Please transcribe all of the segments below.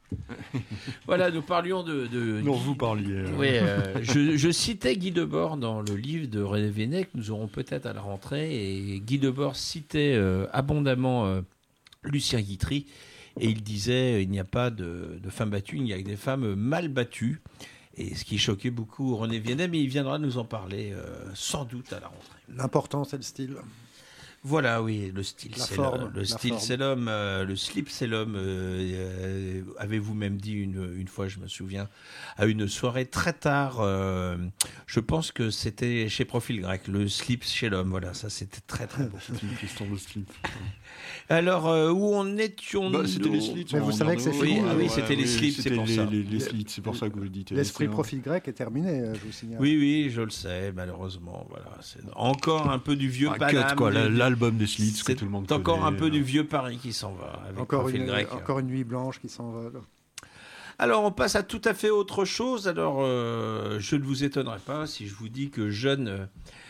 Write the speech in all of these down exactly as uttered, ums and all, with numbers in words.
Voilà, nous parlions de... de non, Guy... vous parliez. Euh... Oui, euh, je, je citais Guy Debord dans le livre de René Vénet, que nous aurons peut-être à la rentrée, et Guy Debord citait euh, abondamment euh, Lucien Guitry, et il disait, il n'y a pas de, de femmes battues, il y a que des femmes mal battues, et ce qui choquait beaucoup René Vénet, mais il viendra nous en parler euh, sans doute à la rentrée. L'important, c'est le style. Voilà, oui, le style, la c'est forme, le, le la style, forme. c'est l'homme, euh, le slip, c'est l'homme. Euh, euh, avez-vous même dit une, une fois, je me souviens, à une soirée très tard, euh, je pense que c'était chez Profil Grec, le slip chez l'homme. Voilà, ça c'était très très beau. C'est une question de slip. Alors, euh, où en étions-nous bah, C'était les slits. Mais vous savez que c'est oui, fini. ah oui, Ouais, c'était ouais, les oui, slips, c'est pour ça. Les, les slits, c'est pour ça que vous le dites. L'esprit Profil Grec est terminé, je vous signale. Oui, oui, je le sais, malheureusement. Voilà, c'est encore un peu du vieux ah, Paname. Cut, quoi, de, l'album des slits que c'est tout le monde encore connaît. un peu du vieux Paris qui s'en va. Avec encore, Profil une, Grec. encore une nuit blanche qui s'envole. Alors, on passe à tout à fait autre chose. Alors, euh, je ne vous étonnerai pas si je vous dis que jeune, euh,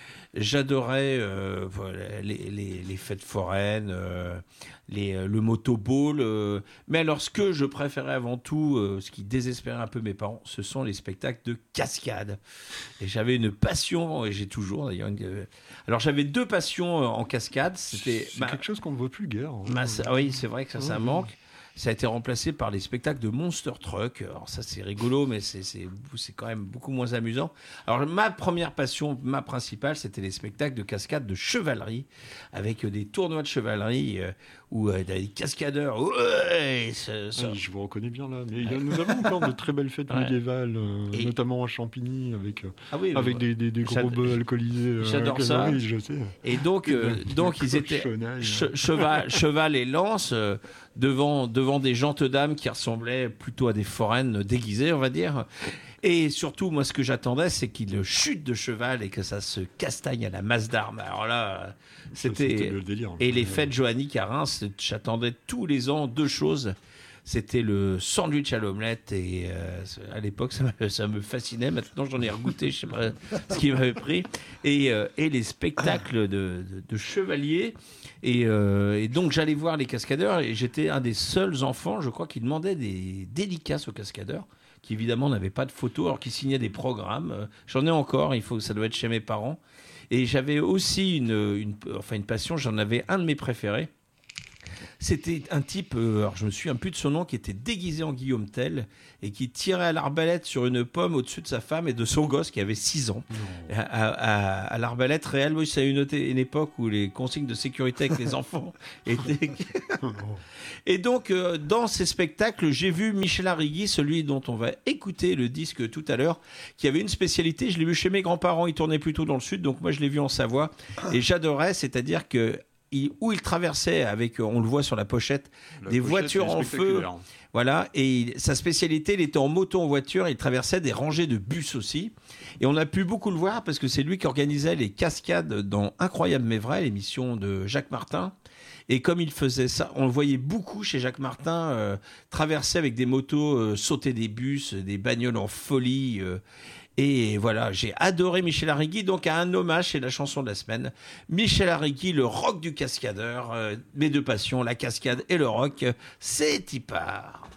j'adorais euh, voilà, les, les, les fêtes foraines, euh, les, le motoball. Euh, mais alors, ce que je préférais avant tout, euh, ce qui désespérait un peu mes parents, ce sont les spectacles de cascade. Et j'avais une passion, et j'ai toujours d'ailleurs. Une, euh, alors, j'avais deux passions en cascade. C'était c'est bah, quelque chose qu'on ne voit plus guère. Hein. bah, ça, oui, c'est vrai que ça, ça manque. Ça a été remplacé par les spectacles de Monster Truck. Alors ça, c'est rigolo, mais c'est, c'est, c'est quand même beaucoup moins amusant. Alors ma première passion, ma principale, c'était les spectacles de cascade de chevalerie, avec des tournois de chevalerie euh, où euh, des cascadeurs... Ouais, ça, ça... Ah, je vous reconnais bien là. Mais ouais. Nous avons encore de très belles fêtes ouais. médiévales, euh, Et... notamment à Champigny, avec, euh, ah oui, avec des, des, des gros bœufs alcoolisés. J'adore euh, ça. Oui, je sais. Et donc, euh, donc ils étaient che- cheval, cheval et lance euh, devant, devant des gentes dames qui ressemblaient plutôt à des foraines déguisées, on va dire. Et surtout, moi, ce que j'attendais, c'est qu'il chute de cheval et que ça se castagne à la masse d'armes. Alors là, c'était... c'était le délire. Et les fêtes johanniques à Reims, j'attendais tous les ans deux choses. C'était le sandwich à l'omelette et euh, à l'époque, ça me, ça me fascinait. Maintenant, j'en ai regoûté, je sais pas ce qui m'avait pris. Et, euh, et les spectacles de, de, de chevaliers. Et, euh, et donc, j'allais voir les cascadeurs et j'étais un des seuls enfants, je crois, qui demandait des dédicaces aux cascadeurs, qui évidemment n'avaient pas de photos, alors qu'ils signaient des programmes. J'en ai encore, il faut, ça doit être chez mes parents. Et j'avais aussi une, une, enfin une passion, j'en avais un de mes préférés. C'était un type, euh, alors je me souviens plus de son nom, qui était déguisé en Guillaume Tell et qui tirait à l'arbalète sur une pomme au-dessus de sa femme et de son gosse qui avait six ans. À, à, à l'arbalète réelle, oui, ça a une, une époque où les consignes de sécurité avec les enfants étaient... Et donc, euh, dans ces spectacles, j'ai vu Michel Arrigui, celui dont on va écouter le disque tout à l'heure, qui avait une spécialité. Je l'ai vu chez mes grands-parents, il tournait plutôt dans le sud, donc moi je l'ai vu en Savoie. Et j'adorais, c'est-à-dire que Il, où il traversait avec, on le voit sur la pochette, la des pochette voitures en feu. Voilà, et il, sa spécialité, il était en moto, en voiture, il traversait des rangées de bus aussi. Et on a pu beaucoup le voir parce que c'est lui qui organisait les cascades dans Incroyable mais vrai, l'émission de Jacques Martin. Et comme il faisait ça, on le voyait beaucoup chez Jacques Martin, euh, traverser avec des motos, euh, sauter des bus, des bagnoles en folie. Euh, Et voilà, j'ai adoré Michel Arrigui, donc à un hommage, c'est la chanson de la semaine. Michel Arrigui, le rock du cascadeur, euh, mes deux passions, la cascade et le rock, c'est y part.